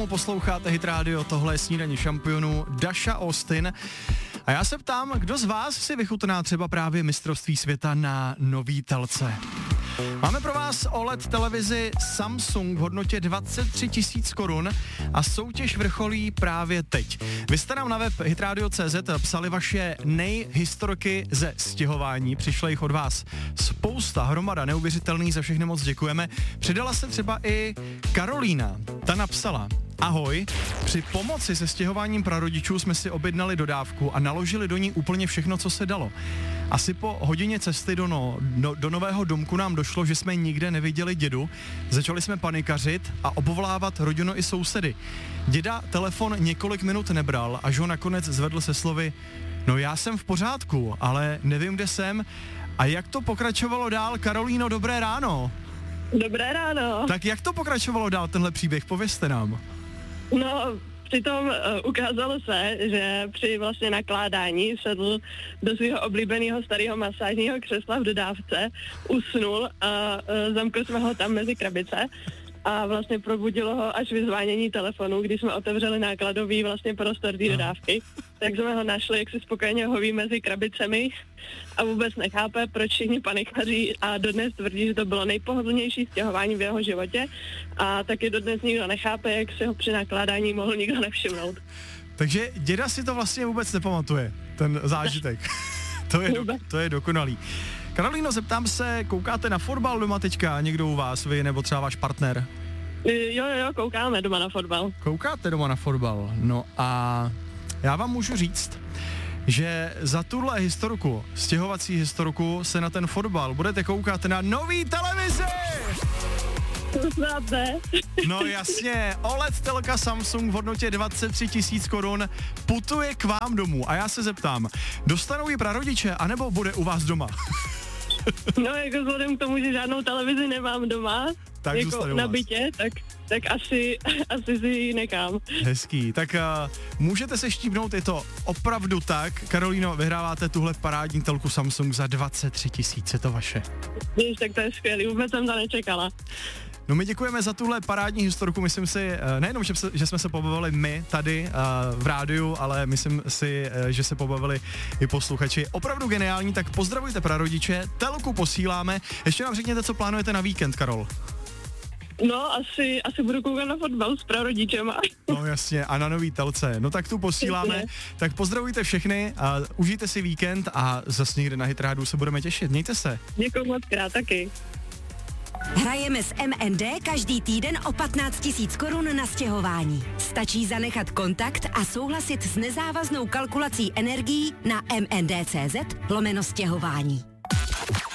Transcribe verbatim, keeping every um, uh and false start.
domu posloucháte Hit Radio, tohle je Snídaně šampionů, Dasha Austin. A já se ptám, kdo z vás si vychutná třeba právě mistrovství světa na nový telce? Máme pro vás O L E D televizi Samsung v hodnotě dvacet tři tisíc korun a soutěž vrcholí právě teď. Vy jste nám na web hitradio tečka cé zet psali vaše nejhistorky ze stěhování, přišla jich od vás spousta, hromada, neuvěřitelný, za všechny moc děkujeme. Přidala se třeba i Karolína, ta napsala: Ahoj, při pomoci se stěhováním prarodičů jsme si objednali dodávku a naložili do ní úplně všechno, co se dalo. Asi po hodině cesty do, no, do, do nového domku nám došlo, že jsme nikde neviděli dědu. Začali jsme panikařit a obvolávat rodinu i sousedy. Děda telefon několik minut nebral, až ho nakonec zvedl se slovy: No já jsem v pořádku, ale nevím, kde jsem. A jak to pokračovalo dál? Karolíno, dobré ráno. Dobré ráno. Tak jak to pokračovalo dál, tenhle příběh? Povězte nám. No, přitom uh, ukázalo se, že při vlastně nakládání sedl do svého oblíbeného starého masážního křesla v dodávce, usnul a uh, zamkli jsme ho tam mezi krabice a vlastně probudilo ho až vyzvánění telefonu, když jsme otevřeli nákladový vlastně prostor té dodávky. Tak jsme ho našli, jak si spokojeně hoví mezi krabicemi a vůbec nechápe, proč všichni panikaří a dodnes tvrdí, že to bylo nejpohodlnější stěhování v jeho životě a taky dodnes nikdo nechápe, jak si ho při nakládání mohl nikdo nevšimnout. Takže děda si to vlastně vůbec nepamatuje, ten zážitek. to, je do, to je dokonalý. Karolíno, zeptám se, koukáte na fotbal doma teďka, někdo u vás, vy nebo třeba váš partner? Jo, jo, koukáme doma na fotbal. Koukáte doma na fotbal, no a já vám můžu říct, že za tuhle historku, stěhovací historku, se na ten fotbal budete koukat na nový televizi! Znáte. No jasně, O L E D telka Samsung v hodnotě dvacet tři tisíc korun putuje k vám domů a já se zeptám, dostanou ji prarodiče, anebo bude u vás doma? No jako vzhledem k tomu, že žádnou televizi nemám doma, tak jako na bytě, tak, tak asi, asi si ji nekám. Hezký, tak uh, můžete se štípnout, je to opravdu tak. Karolíno, vyhráváte tuhle parádní telku Samsung za dvacet tři tisíc, je to vaše. Víš, tak to je skvělý, vůbec jsem to nečekala. No my děkujeme za tuhle parádní historku, myslím si, nejenom, že, se, že jsme se pobavili my tady uh, v rádiu, ale myslím si, uh, že se pobavili i posluchači. Opravdu geniální, tak pozdravujte prarodiče, telku posíláme. Ještě nám řekněte, co plánujete na víkend, Karol. No, asi, asi budu koukat na fotbal s prarodičema. No jasně, a na nový telce. No tak tu posíláme. Jasně. Tak pozdravujte všechny, a užijte si víkend a zase někde na Hit Radio se budeme těšit. Mějte se. Děkuji moc krát taky. Hrajeme s M N D každý týden o patnáct tisíc korun na stěhování. Stačí zanechat kontakt a souhlasit s nezávaznou kalkulací energií na mnd tečka cz lomeno stěhování.